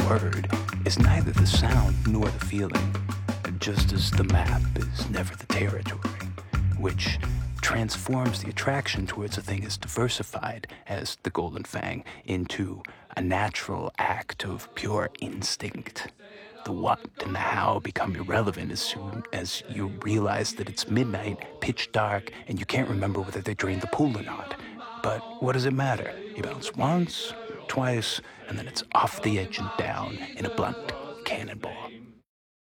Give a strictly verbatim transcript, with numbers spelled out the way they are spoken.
word is neither the sound nor the feeling, just as the map is never the territory, which transforms the attraction towards a thing as diversified as the Golden Fang into a natural act of pure instinct. The what and the how become irrelevant as soon as you realize that it's midnight, pitch dark, and you can't remember whether they drained the pool or not. But what does it matter? You bounce once, twice, and then it's off the edge and down in a blunt cannonball.